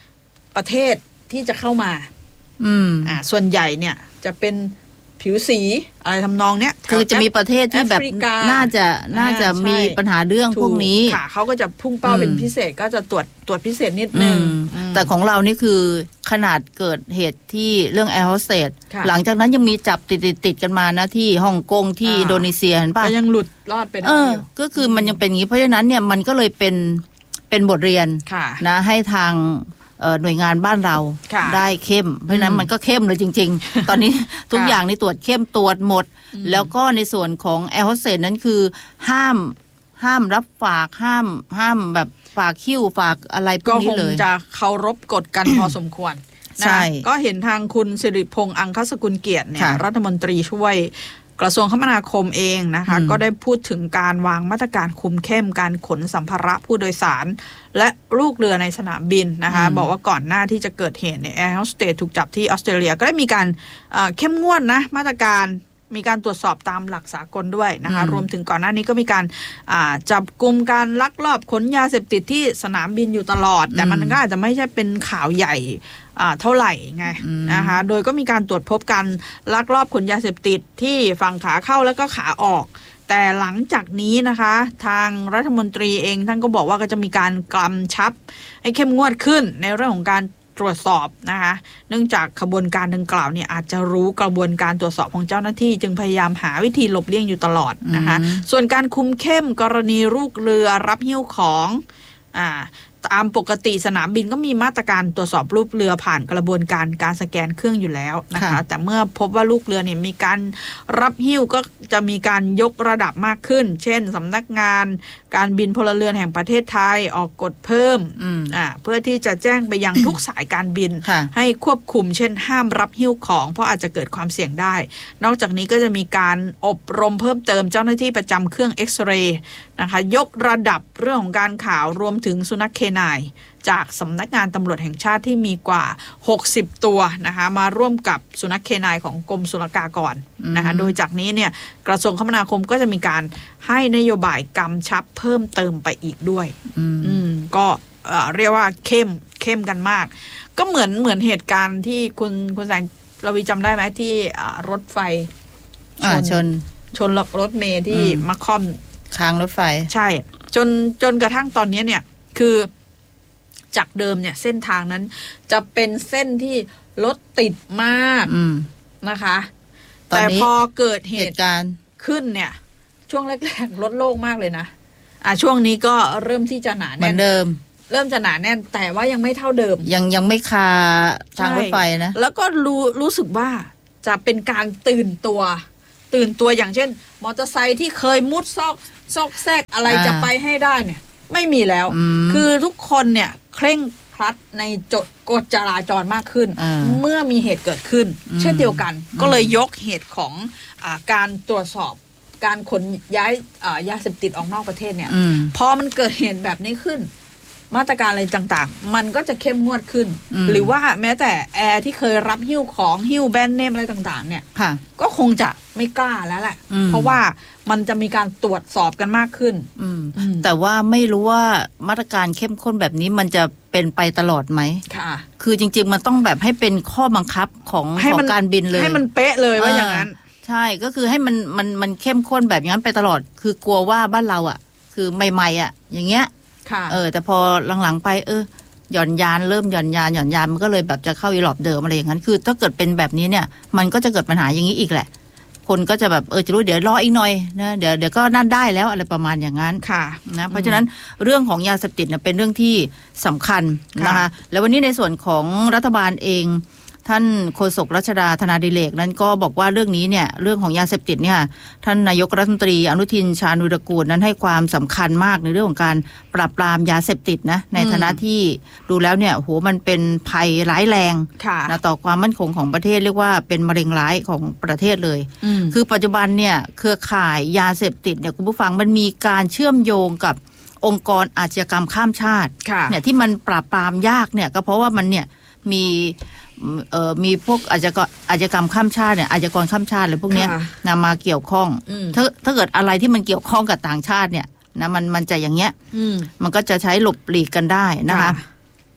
ประเทศที่จะเข้ามาส่วนใหญ่เนี่ยจะเป็นผิวสีอะไรทำนองเนี้ยคือจะมีประเทศที่แบบน่าจะมีปัญหาเรื่องพวกนี้ค่ะเขาก็จะพุ่งเป้าเป็นพิเศษก็จะตรวจพิเศษนิดนึงแต่ของเรานี่คือขนาดเกิดเหตุที่เรื่องแอร์โฮสเตสหลังจากนั้นยังมีจับติดกันมานะที่ฮ่องกงที่อินโดนีเซียเห็นป่ะก็ยังหลุดรอดไปได้ก็คือมันยังเป็นอย่างนี้เพราะฉะนั้นเนี่ยมันก็เลยเป็นบทเรียนนะให้ทางหน่วยงานบ้านเราได้เข้มเพราะฉะนั้นมันก็เข้มเลยจริงๆ ตอนนี้ทุกอย่างนี่ตรวจเข้มตรวจหมดแล้วก็ในส่วนของแอร์โฮสเตสนั้นคือห้ามรับฝากห้ามแบบฝากคิ้วฝากอะไรพวกนี้เลยก็คงจะเคารพกฎกัน พอสมควรใช่ก็เห็นทางคุณสิริพงษ์อังคสกุลเกียรติเนี่ยรัฐมนตรีช่วยกระทรวงคมนาคมเองนะคะก็ได้พูดถึงการวางมาตรการคุมเข้มการขนสัมภาระผู้โดยสารและลูกเรือในสนามบินนะคะบอกว่าก่อนหน้าที่จะเกิดเหตุเนี่ยแอร์โฮสเตสถูกจับที่ออสเตรเลียก็ได้มีการเข้มงวดนะมาตรการมีการตรวจสอบตามหลักสากลด้วยนะคะรวมถึงก่อนหน้านี้ก็มีการจับกุมการลักลอบขนยาเสพติดที่สนามบินอยู่ตลอดแต่มันก็อาจจะไม่ใช่เป็นข่าวใหญ่เท่าไหร่ไงนะคะโดยก็มีการตรวจพบการลักลอบขนยาเสพติดที่ฝั่งขาเข้าแล้วก็ขาออกแต่หลังจากนี้นะคะทางรัฐมนตรีเองท่านก็บอกว่าก็จะมีการกำชับให้เข้มงวดขึ้นในเรื่องของการตรวจสอบนะคะเนื่องจากขบวนการดังกล่าวเนี่ยอาจจะรู้กระบวนการตรวจสอบของเจ้าหน้าที่จึงพยายามหาวิธีหลบเลี่ยงอยู่ตลอดนะคะส่วนการคุมเข้มกรณีลูกเรือรับหิ้วของตามปกติสนามบินก็มีมาตรการตรวจสอบลูกเรือผ่านกระบวนการสแกนเครื่องอยู่แล้วนะคะแต่เมื่อพบว่าลูกเรือเนี่ยมีการรับหิ้วก็จะมีการยกระดับมากขึ้นเช่นสำนักงานการบินพลเรือนแห่งประเทศไทยออกกฎเพิ่มเพื่อที่จะแจ้งไปยังทุกสายการบินให้ควบคุมเช่นห้ามรับหิ้วของเพราะอาจจะเกิดความเสี่ยงได้นอกจากนี้ก็จะมีการอบรมเพิ่มเติมเจ้าหน้าที่ประจำเครื่องเอ็กซเรย์นะคะยกระดับเรื่องของการข่าวรวมถึงสุนัขเคนายจากสำนักงานตำรวจแห่งชาติที่มีกว่า60ตัวนะคะมาร่วมกับสุนัขเคนายของกรมศุลกากรนะคะโดยจากนี้เนี่ยกระทรวงคมนาคมก็จะมีการให้นโยบายกำชับเพิ่มเติมไปอีกด้วยก็เรียกว่าเข้มกันมากก็เหมือนเหตุการณ์ที่คุณแสงเราจำได้ไหมที่รถไฟชนรถเมล์ที่มะค่อมค้างรถไฟใช่จนกระทั่งตอนนี้เนี่ยคือจากเดิมเนี่ยเส้นทางนั้นจะเป็นเส้นที่รถติดมากนะคะแต่พอเกิดเหตุการณ์ขึ้นเนี่ยช่วงแรกๆรถโล่งมากเลยนะช่วงนี้ก็เริ่มที่จะหนาแน่นเหมือนเดิมเริ่มจะหนาแน่นแต่ว่ายังไม่เท่าเดิมยังไม่คาทางรถไฟนะแล้วก็รู้สึกว่าจะเป็นการตื่นตัวอย่างเช่นมอเตอร์ไซค์ที่เคยมุดซอกแซกอะไรจะไปให้ได้เนี่ยไม่มีแล้วคือทุกคนเนี่ยเคร่งครัดในกฎจราจรมากขึ้นเมื่อมีเหตุเกิดขึ้นเช่นเดียวกันก็เลยยกเหตุของการตรวจสอบการขนย้ายยาเสพติดออกนอกประเทศเนี่ยพอมันเกิดเหตุแบบนี้ขึ้นมาตรการอะไรต่างๆมันก็จะเข้มงวดขึ้นหรือว่าแม้แต่แอร์ที่เคยรับหิ้วของหิ้วแบรนด์เนมอะไรต่างๆเนี่ยก็คงจะไม่กล้าแล้วแหละเพราะว่ามันจะมีการตรวจสอบกันมากขึ้นแต่ว่าไม่รู้ว่ามาตรการเข้มข้นแบบนี้มันจะเป็นไปตลอดไหมค่ะคือจริงๆมันต้องแบบให้เป็นข้อบังคับของการบินเลยให้มันเป๊ะเลยว่าอย่างนั้นใช่ก็คือให้มันเข้มข้นแบบนั้นไปตลอดคือกลัวว่าบ้านเราอ่ะคือใหม่ๆอ่ะอย่างเงี้ยแต่พอหลังๆไปหย่อนยานเริ่มหย่อนยานมันก็เลยแบบจะเข้าอีหลอบเดิมอะไรอย่างนั้นคือถ้าเกิดเป็นแบบนี้เนี่ยมันก็จะเกิดปัญหาอย่างนี้อีกแหละคนก็จะแบบจะรู้เดี๋ยวรออีกหน่อยนะเดี๋ยวก็นั่นได้แล้วอะไรประมาณอย่างนั้นนะเพราะฉะนั้นเรื่องของยาเสพติดเนี่ยเป็นเรื่องที่สำคัญนะคะแล้ววันนี้ในส่วนของรัฐบาลเองท่านโฆษกรัชดาธนาดิเรกนั้นก็บอกว่าเรื่องนี้เนี่ยเรื่องของยาเสพติดเนี่ยท่านนายกรัฐมนตรีอนุทินชาญวิรากูลนั้นให้ความสำคัญมากในเรื่องของการปราบปรามยาเสพติดนะในฐานะที่ดูแล้วเนี่ยโหมันเป็นภัยร้ายแรงนะต่อความมั่นคงของประเทศเรียกว่าเป็นมะเร็งร้ายของประเทศเลยคือปัจจุบันเนี่ยเครือข่ายยาเสพติดเนี่ยคุณผู้ฟังมันมีการเชื่อมโยงกับองค์กรอาชญากรรมข้ามชาติเนี่ยที่มันปราบปรามยากเนี่ยก็เพราะว่ามันเนี่ยมีพวกอาชญากรรมข้ามชาติเนี่ยอาชญากรข้ามชาติอะไรพวกนี้นำมาเกี่ยวข้องถ้าเกิดอะไรที่มันเกี่ยวข้องกับต่างชาติเนี่ยนะมันจะอย่างเงี้ยมันก็จะใช้หลบหลีกกันได้นะคะ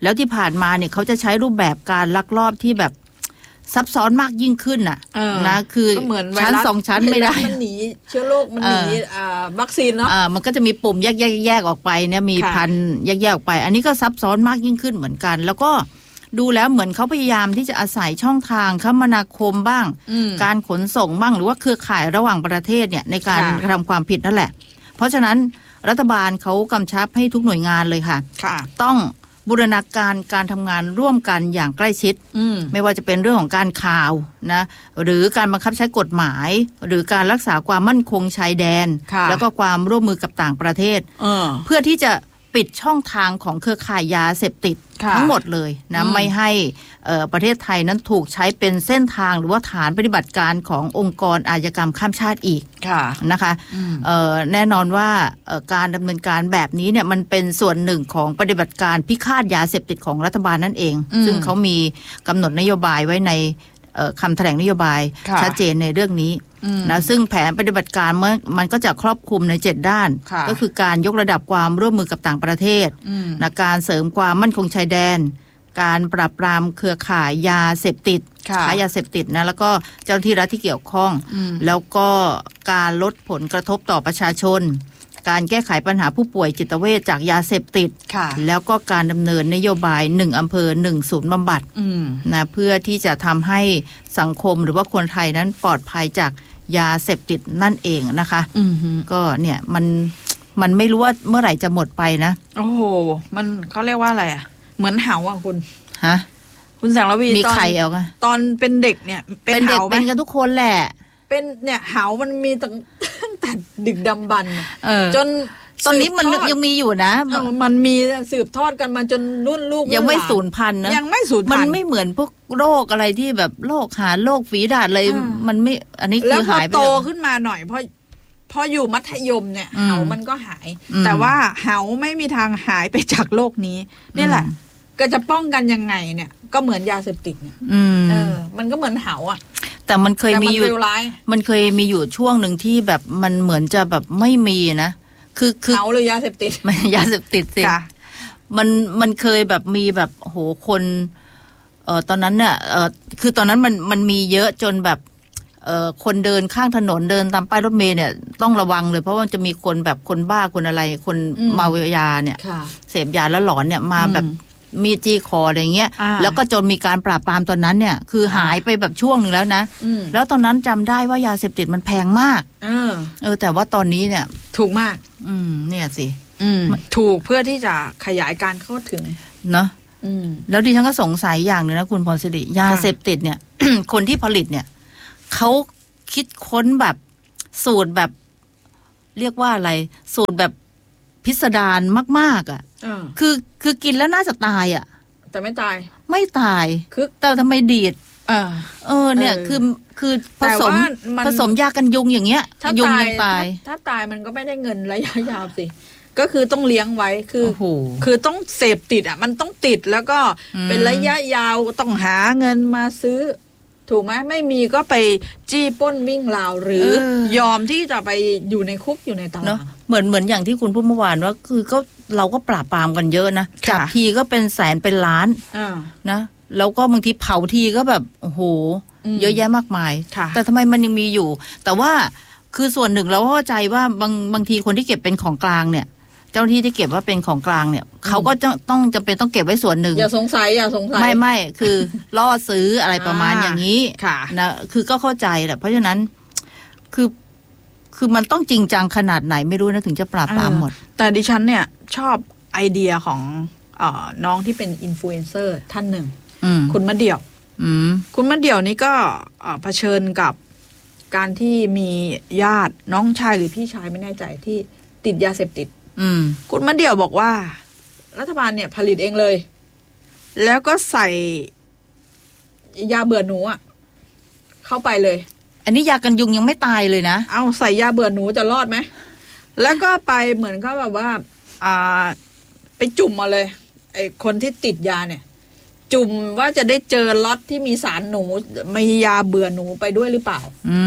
แล้วที่ผ่านมาเนี่ยเขาจะใช้รูปแบบการลักลอบที่แบบซับซ้อนมากยิ่งขึ้นน่ะนะคือชั้น2ชั้นไม่ได้มันหนีเชื้อโรคมันหนีวัคซีนเนาะมันก็จะมีปุ่มแยกออกไปเนี่ยมีพันแยกออกไป อันนี้ก็ซับซ้อนมากยิ่งขึ้นเหมือนกันแล้วก็ดูแล้วเหมือนเขาพยายามที่จะอาศัยช่องทางคมนาคมบ้างการขนส่งบ้างหรือว่าเครือข่ายระหว่างประเทศเนี่ยในการกระทำความผิดนั่นแหละเพราะฉะนั้นรัฐบาลเขากำชับให้ทุกหน่วยงานเลยค่ะต้องบูรณาการการทำงานร่วมกันอย่างใกล้ชิดไม่ว่าจะเป็นเรื่องของการข่าวนะหรือการบังคับใช้กฎหมายหรือการรักษาความมั่นคงชายแดนแล้วก็ความร่วมมือกับต่างประเทศเพื่อที่จะปิดช่องทางของเครือข่ายยาเสพติดทั้งหมดเลยนะไม่ให้ประเทศไทยนั้นถูกใช้เป็นเส้นทางหรือว่าฐานปฏิบัติการขององค์กรอาชญากรรมข้ามชาติอีกนะคะแน่นอนว่าการดำเนินการแบบนี้เนี่ยมันเป็นส่วนหนึ่งของปฏิบัติการพิฆาตยาเสพติดของรัฐบาลนั่นเองซึ่งเขามีกำหนดนโยบายไว้ในคำแถลงนโยบายชัดเจนในเรื่องนี้นะซึ่งแผนปฏิบัติการมันก็จะครอบคลุมใน7ด้านก็คือการยกระดับความร่วมมือกับต่างประเทศนะการเสริมความมั่นคงชายแดนการปราบปรามเครือข่ายยาเสพติดค้ายาเสพติดนะแล้วก็เจ้าหน้าที่รัฐที่เกี่ยวข้องแล้วก็การลดผลกระทบต่อประชาชนการแก้ไขปัญหาผู้ป่วยจิตเวชจากยาเสพติดแล้วก็การดำเนินนโยบาย1อำเภอ1ศูนย์บำบัดนะเพื่อที่จะทำให้สังคมหรือว่าคนไทยนั้นปลอดภัยจากยาเสพติดนั่นเองนะคะก็เนี่ยมันไม่รู้ว่าเมื่อไหร่จะหมดไปนะโอ้โหมันเขาเรียกว่าอะไรอ่ะเหมือนเหาอ่ะคุณฮะคุณแสงระวีมีใครเอาคะตอนเป็นเด็กเนี่ยเป็นเด็กเป็นกันทุกคนแหละเป็นเนี่ยเหามันมีตั้งแต่ดึกดำบรรพ์จนตอนนี้มันยังมีอยู่นะมันมีสืบทอดกันมาจนรุ่นลูกยังไม่สูญพันธุ์นะยังไม่สูญพันธุ์มันไม่เหมือนพวกโรคอะไรที่แบบโรคหาโรคฝีดาษเลยมันไม่อันนี้คือหายไปแล้วพอโตขึ้นมาหน่อยพออยู่มัธยมเนี่ยเหามันก็หายแต่ว่าเหาไม่มีทางหายไปจากโลกนี้นี่แหละก็จะป้องกันยังไงเนี่ยก็เหมือนยาเสพติดเนี่ยมันก็เหมือนเหาอ่ะแต่มันเคยมีอยู่มันเคยมีอยู่ช่วงหนึ่งที่แบบมันเหมือนจะแบบไม่มีนะคือเหาหรือยาเสพติดมันยาเสพติดสิมันเคยแบบมีแบบโหคนตอนนั้นเนี่ยคือตอนนั้นมันมีเยอะจนแบบคนเดินข้างถนนเดินตามป้ายรถเมล์เนี่ยต้องระวังเลยเพราะว่าจะมีคนแบบคนบ้าคนอะไรคนเมายาเนี่ยเสพยาแล้วหลอนเนี่ยมาแบบมีจี้คออะไรเงี้ยแล้วก็จนมีการปราบปรามตอนนั้นเนี่ยคือหายไปแบบช่วงนึงแล้วนะแล้วตอนนั้นจำได้ว่ายาเสพติดมันแพงมากแต่ว่าตอนนี้เนี่ยถูกมากเนี่ยสิถูกเพื่อที่จะขยายการเข้าถึงเนาะแล้วดิฉันก็สงสัยอย่างนึงนะคุณพรศิริยาเสพติดเนี่ย คนที่ผลิตเนี่ยเขาคิดค้นแบบสูตรแบบเรียกว่าอะไรสูตรแบบพิสดารมากๆอ่ะคือกินแล้วน่าจะตายอ่ะแต่ไม่ตายไม่ตายแต่ทำไมดีดเนี่ยคือผสมยากันยุงอย่างเงี้ยยุงยังตายถ้าตายมันก็ไม่ได้เงินระยะยาวสิก็คือต้องเลี้ยงไว้คือต้องเสพติดอ่ะมันต้องติดแล้วก็เป็นระยะยาวต้องหาเงินมาซื้อถูกไหมไม่มีก็ไปจี้ป้นวิ่งราวหรือยอมที่จะไปอยู่ในคุกอยู่ในตารางเหมือนอย่างที่คุณพูดเมื่อวานว่าคือก็เราก็ปราบปรามกันเยอะนะจับทีก็เป็นแสนเป็นล้านนะแล้วก็บางทีเผาทีก็แบบโอ้โหเยอะแยะมากมายแต่ทำไมมันยังมีอยู่แต่ว่าคือส่วนหนึ่งเราเข้าใจว่าบางทีคนที่เก็บเป็นของกลางเนี่ยเจ้าหน้าที่ที่เก็บว่าเป็นของกลางเนี่ยเขาก็ต้องจำเป็นต้องเก็บไว้ส่วนหนึ่งอย่าสงสัยไม่คือล่อซื้ออะไรประมาณอย่างนี้นะคือก็เข้าใจแหละเพราะฉะนั้นคือมันต้องจริงจังขนาดไหนไม่รู้นะถึงจะปราบปรามหมดแต่ดิฉันเนี่ยชอบไอเดียของน้องที่เป็นอินฟลูเอนเซอร์ท่านหนึ่งคุณมะเดี่ยวคุณมะเดี่ยวนี่ก็เผชิญกับการที่มีญาติน้องชายหรือพี่ชายไม่แน่ใจที่ติดยาเสพติดคุณมะเดี่ยวบอกว่ารัฐบาลเนี่ยผลิตเองเลยแล้วก็ใส่ยาเบื่อหนูเข้าไปเลยอันนี้ยากันยุงยังไม่ตายเลยนะเอาใส่ยาเบื่อหนูจะรอดไหมแล้วก็ไปเหมือนเขาแบบว่าไปจุ่มมาเลยไอ้คนที่ติดยาเนี่ยจุ่มว่าจะได้เจอล็อตที่มีสารหนูมียาเบื่อหนูไปด้วยหรือเปล่า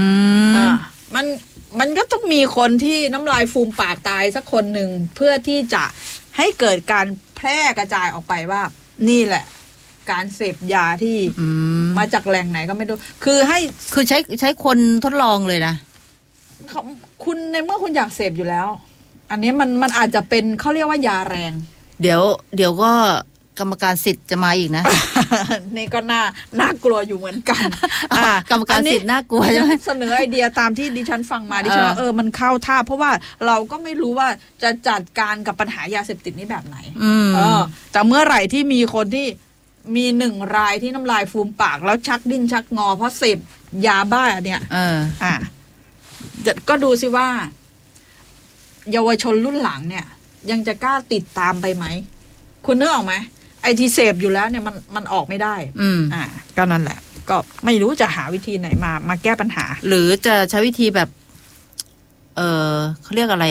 มันก็ต้องมีคนที่น้ำลายฟูมปากตายสักคนหนึ่งเพื่อที่จะให้เกิดการแพร่กระจายออกไปว่านี่แหละการเสพยาที่มาจากแหล่งไหนก็ไม่รู้คือใช้คนทดลองเลยนะคุณในเมื่อคุณอยากเสพอยู่แล้วอันนี้มันอาจจะเป็นเขาเรียกว่ายาแรงเดี๋ยวก็กรรมการสิทธิ์จะมาอีกนะนี่ก็น่ากลัวอยู่เหมือนกันกรรมการสิทธิ์น่ากลัวใช่ไหมเสนอไอเดียตามที่ดิฉันฟังมาดิฉันว่ามันเข้าท่าเพราะว่าเราก็ไม่รู้ว่าจะจัดการกับปัญหายาเสพติดนี้แบบไหนแต่เมื่อไหร่ที่มีคนที่มี1 รายที่น้ำลายฟูมปากแล้วชักดิ้นชักงอเพราะเสพยาบ้าเนี่ยก็ดูสิว่าเยาวชนรุ่นหลังเนี่ยยังจะกล้าติดตามไปไหมคุณนึกออกไหมไอที่เสพอยู่แล้วเนี่ยมันออกไม่ได้ก็นั่นแหละก็ไม่รู้จะหาวิธีไหนมาแก้ปัญหาหรือจะใช้วิธีแบบเขาเรียกอะไร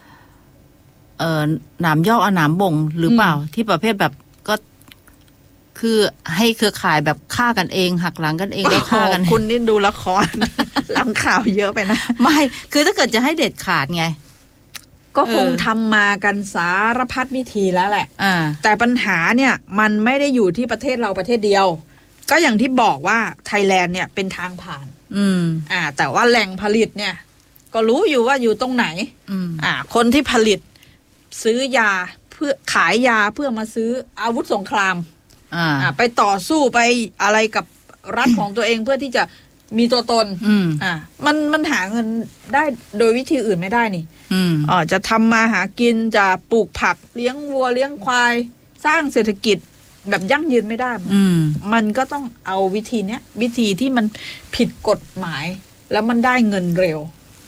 หนามยอกเอาหนามบ่งหรือเปล่าที่ประเภทแบบก็คือให้เครือข่ายแบบฆ่ากันเองหักหลังกันเองแล้วฆ่ากันคุณนี่ดูละครหลังข่าวเยอะไปนะไม่คือถ้าเกิดจะให้เด็ดขาดไงก็คงทำมากันสารพัดวิธีแล้วแหละแต่ปัญหาเนี่ยมันไม่ได้อยู่ที่ประเทศเราประเทศเดียวก็อย่างที่บอกว่าไทยแลนด์เนี่ยเป็นทางผ่านแต่ว่าแหล่งผลิตเนี่ยก็รู้อยู่ว่าอยู่ตรงไหนคนที่ผลิตซื้อยาเพื่อขายยาเพื่อมาซื้ออาวุธสงครามไปต่อสู้ไปอะไรกับรัฐของตัวเองเพื่อที่จะมีตัวตนมันหาเงินได้โดยวิธีอื่นไม่ได้นี่จะทำมาหากินจะปลูกผักเลี้ยงวัวเลี้ยงควายสร้างเศรษฐกิจแบบยั่งยืนไม่ได้มันก็ต้องเอาวิธีเนี้ยวิธีที่มันผิดกฎหมายแล้วมันได้เงินเร็ว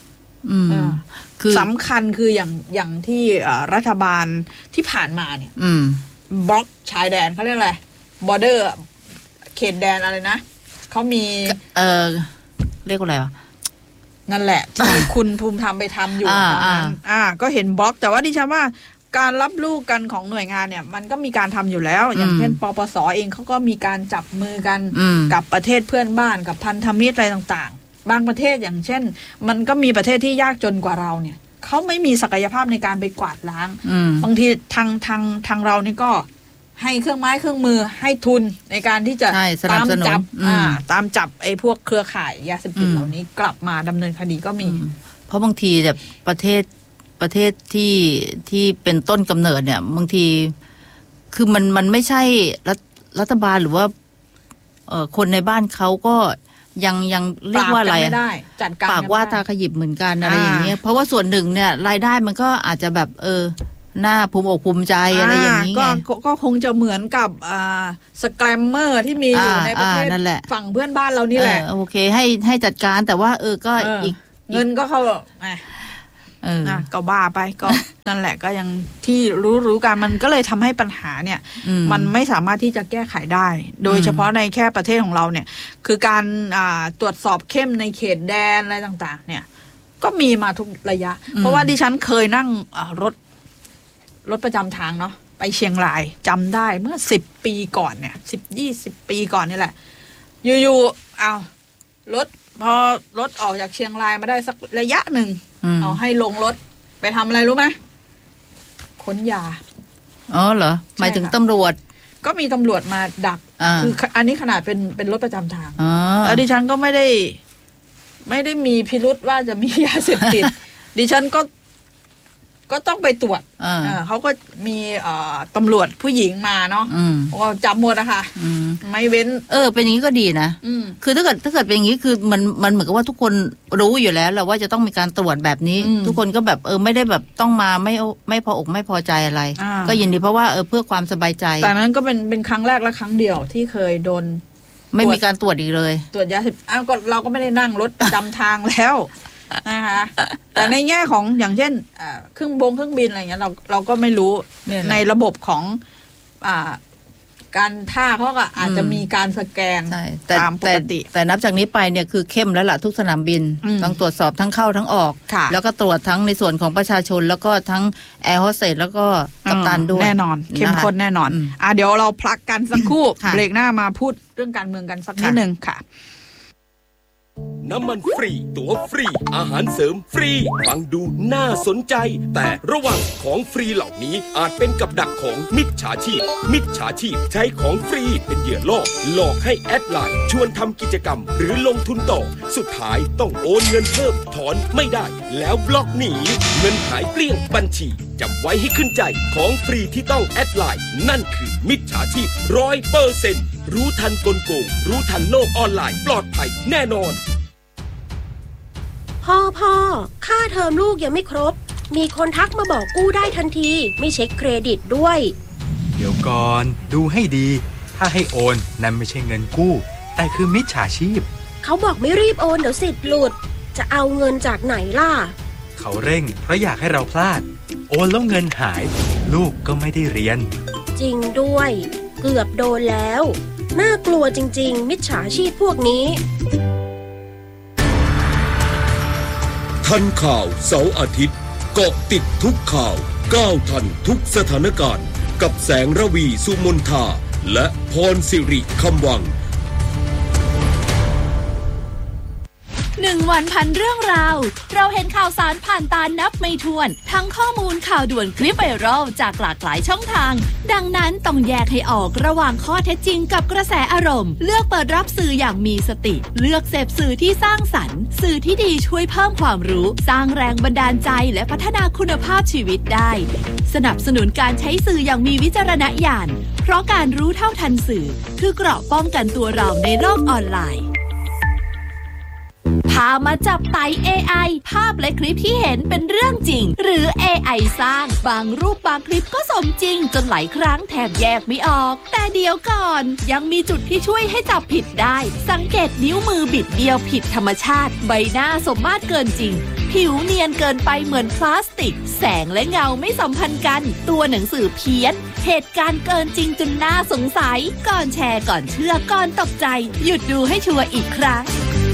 สำคัญคืออย่างที่รัฐบาลที่ผ่านมาเนี่ยบล็อกชายแดนเขาเรียกอะไรบอร์เดอร์เขตแดนอะไรนะเขามีเรียกว่าอะไรวะนั่นแหละที่คุณภูมิธรรมไปทำอยู่ตอนนั้นก็เห็นบล็อกแต่ว่าดิฉันว่าการรับลูกกันของหน่วยงานเนี่ยมันก็มีการทำอยู่แล้วอย่างเช่นปปส.เองเขาก็มีการจับมือกันกับประเทศเพื่อนบ้านกับพันธมิตรอะไรต่างๆบางประเทศอย่างเช่นมันก็มีประเทศที่ยากจนกว่าเราเนี่ยเขาไม่มีศักยภาพในการไปกวาดล้างบางทีทางเรานี่ก็ให้เครื่องไม้เครื่องมือให้ทุนในการที่จะตามจับไอ้พวกเครือข่ายยาเสพติดเหล่านี้กลับมาดำเนินคดีก็มีเพราะบางทีแบบประเทศที่เป็นต้นกำเนิดเนี่ยบางทีคือมันไม่ใช่รัฐบาลหรือว่าคนในบ้านเขาก็ยังเรียกว่าอะไรปากว่าตาขยิบเหมือนกันอะไรอย่างเงี้ยเพราะว่าส่วนหนึ่งเนี่ยรายได้มันก็อาจจะแบบหน้าภูมิอกภูมิใจอะไรอย่างนี้ไงก็คงจะเหมือนกับสแกมเมอร์ที่มีอยู่ในประเทศฝั่งเพื่อนบ้านเรานี่แหละโอเคให้จัดการแต่ว่าก็อีกเงินก็เข้าก็บ้าไปก็นั่นแหละก็ยังที่รู้กันมันก็เลยทำให้ปัญหาเนี่ยมันไม่สามารถที่จะแก้ไขได้โดยเฉพาะในแค่ประเทศของเราเนี่ยคือการตรวจสอบเข้มในเขตแดนอะไรต่างๆเนี่ยก็มีมาทุกระยะเพราะว่าดิฉันเคยนั่งรถประจำทางเนาะไปเชียงรายจำได้เมื่อ10 ปีก่อนเนี่ย10-20 ปีก่อนนี่แหละอยู่พอรถออกจากเชียงรายมาได้สักระยะหนึ่งเอาให้ลงรถไปทำอะไรรู้ไหมค้นยาเหรอหมายถึงตำรวจก็มีตำรวจมาดักคืออันนี้ขนาดเป็นรถประจำทางแล้วดิฉันก็ไม่ได้มีพิรุธว่าจะมียาเสพติดดิฉันก็ต้องไปตรวจเขาก็มีตำรวจผู้หญิงมาเนาะก็จับหมดนะคะไม่เว้นเป็นอย่างนี้ก็ดีนะคือถ้าเกิดเป็นอย่างนี้คือมันเหมือนกับว่าทุกคนรู้อยู่แล้วแหละว่าจะต้องมีการตรวจแบบนี้ทุกคนก็แบบไม่ได้แบบต้องมาไม่พออกไม่พอใจอะไรก็ยินดีเพราะว่าเพื่อความสบายใจแต่นั้นก็เป็นครั้งแรกและครั้งเดียวที่เคยโดนไม่มีการตรวจอีกเลยตรวจยาเสพติดก็เราก็ไม่ได้นั่งรถประจำทางแล้วนะคะแต่ในแง่ของอย่างเช่นเครื่องบินอะไรเงี้ยเราก็ไม่รู้ในระบบของการท่าเขาก็อาจจะมีการสแกนตามปกติแต่นับจากนี้ไปเนี่ยคือเข้มแล้วล่ะทุกสนามบินต้องตรวจสอบทั้งเข้าทั้งออกแล้วก็ตรวจทั้งในส่วนของประชาชนแล้วก็ทั้งแอร์โฮสเตสแล้วก็กัปตันด้วยแน่นอนเข้มข้นแน่นอนเดี๋ยวเราพักกันสักครู่เบรกหน้ามาพูดเรื่องการเมืองกันสักนิดนึงค่ะน้ำมันฟรีตั๋วฟรีอาหารเสริมฟรีฟังดูน่าสนใจแต่ระวังของฟรีเหล่านี้อาจเป็นกับดักของมิจฉาชีพใช้ของฟรีเป็นเหยื่อล่อหลอกให้แอดไลน์ชวนทำกิจกรรมหรือลงทุนต่อสุดท้ายต้องโอนเงินเพิ่มถอนไม่ได้แล้วบล็อกหนีเงินหายเกลี้ยงบัญชีจำไว้ให้ขึ้นใจของฟรีที่ต้องแอดไลน์นั่นคือมิจฉาชีพ 100%รู้ทันกลโกงรู้ทันโลกออนไลน์ปลอดภัยแน่นอนพ่อค่าเทอมลูกยังไม่ครบมีคนทักมาบอกกู้ได้ทันทีไม่เช็คเครดิตด้วยเดี๋ยวก่อนดูให้ดีถ้าให้โอนนั่นไม่ใช่เงินกู้แต่คือมิจฉาชีพเขาบอกไม่รีบโอนเดี๋ยวสิทธิ์หลุดจะเอาเงินจากไหนล่ะเขาเร่งเพราะอยากให้เราพลาดโอนแล้วเงินหายลูกก็ไม่ได้เรียนจริงด้วยเกือบโดนแล้วน่ากลัวจริงๆมิจฉาชีพพวกนี้ทันข่าวเสาร์อาทิตย์เกาะติดทุกข่าวก้าวทันทุกสถานการณ์กับแสงระวีสุมนทาและพรสิริคำวัง 1 วันพันเรื่องราวเราเห็นข่าวสารผ่านตานับไม่ถ้วนทั้งข้อมูลข่าวด่วนคลิปไวรัลจากหลากหลายช่องทางดังนั้นต้องแยกให้ออกระหว่างข้อเท็จจริงกับกระแสอารมณ์เลือกเปิดรับสื่ออย่างมีสติเลือกเสพสื่อที่สร้างสรรค์สื่อที่ดีช่วยเพิ่มความรู้สร้างแรงบันดาลใจและพัฒนาคุณภาพชีวิตได้สนับสนุนการใช้สื่ออย่างมีวิจารณญาณเพราะการรู้เท่าทันสื่อคือเกราะป้องกันตัวเราในโลกออนไลน์พามาจับไต่ AI ภาพและคลิปที่เห็นเป็นเรื่องจริงหรือ AI สร้างบางรูปบางคลิปก็สมจริงจนหลายครั้งแทบแยกไม่ออกแต่เดี๋ยวก่อนยังมีจุดที่ช่วยให้จับผิดได้สังเกตนิ้วมือบิดเบี้ยวผิดธรรมชาติใบหน้าสมมาตรเกินจริงผิวเนียนเกินไปเหมือนพลาสติกแสงและเงาไม่สัมพันธ์กันตัวหนังสือเพี้ยนเหตุการณ์เกินจริงจนน่าสงสัยก่อนแชร์ก่อนเชื่อก่อนตกใจหยุดดูให้ชัวร์อีกครั้ง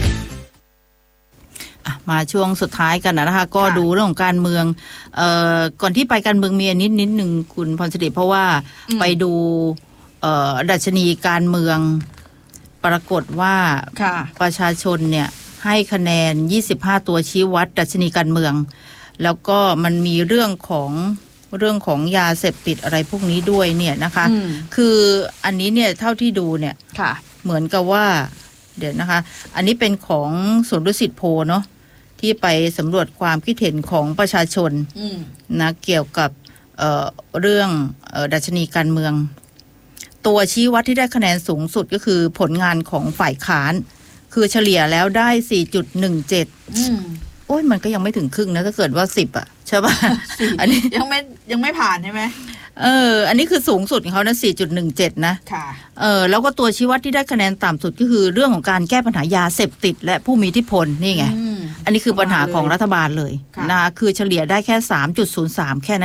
มาช่วงสุดท้ายกันนะคะก็ดูเรื่องของการเมืองก่อนที่ไปการเมืองมีนิดหนึ่งคุณพรสิริเพราะว่าไปดูดัชนีการเมืองปรากฏว่าประชาชนเนี่ยให้คะแนน25ตัวชี้วัดดัชนีการเมืองแล้วก็มันมีเรื่องของยาเสพติดอะไรพวกนี้ด้วยเนี่ยนะคะคืออันนี้เนี่ยเท่าที่ดูเนี่ยเหมือนกับว่าเดี๋ยวนะคะอันนี้เป็นของศูนย์ดุสิตโพลเนาะที่ไปสำรวจความคิดเห็นของประชาชนนะเกี่ยวกับเรื่องดัชนีการเมืองตัวชี้วัดที่ได้คะแนนสูงสุดก็คือผลงานของฝ่ายค้านคือเฉลี่ยแล้วได้ 4.17 โอ้ยมันก็ยังไม่ถึงครึ่งนะถ้าเกิดว่า10อ่ะใช่ป่ะ อันนี้ยังไม่ผ่านใช่ไหมอันนี้คือสูงสุดของเขานะ 4.17 นะค่ะแล้วก็ตัวชี้วัดที่ได้คะแนนต่ำสุดก็คือเรื่องของการแก้ปัญหายาเสพติดและผู้มีอิทธิพลนี่ไงอันนี้คือปัญหาของรัฐบาลเลยนะคะคือเฉลี่ยได้แค่ 3.03 แค่นั้น